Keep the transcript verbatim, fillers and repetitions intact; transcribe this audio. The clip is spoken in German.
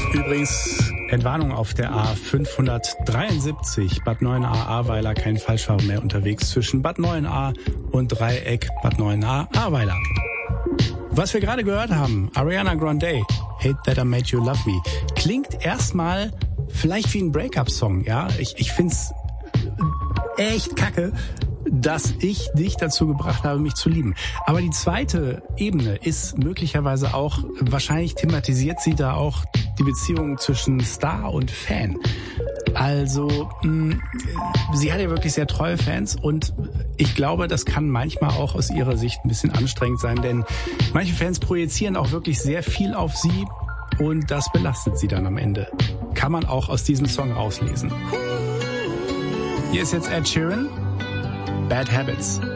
Übrigens, Entwarnung auf der A fünfhundertdreiundsiebzig, Bad Neuenahr, Ahrweiler, kein Falschfahrer mehr unterwegs zwischen Bad Neuenahr und Dreieck, Bad Neuenahr, Ahrweiler. Was wir gerade gehört haben, Ariana Grande, Hate That I Made You Love Me, klingt erstmal vielleicht wie ein Break-up-Song, ja. Ich, ich find's echt kacke, dass ich dich dazu gebracht habe, mich zu lieben. Aber die zweite Ebene ist möglicherweise auch, wahrscheinlich thematisiert sie da auch die Beziehung zwischen Star und Fan. Also, mh, sie hat ja wirklich sehr treue Fans und ich glaube, das kann manchmal auch aus ihrer Sicht ein bisschen anstrengend sein, denn manche Fans projizieren auch wirklich sehr viel auf sie und das belastet sie dann am Ende. Kann man auch aus diesem Song rauslesen. Hier ist jetzt Ed Sheeran, Bad Habits.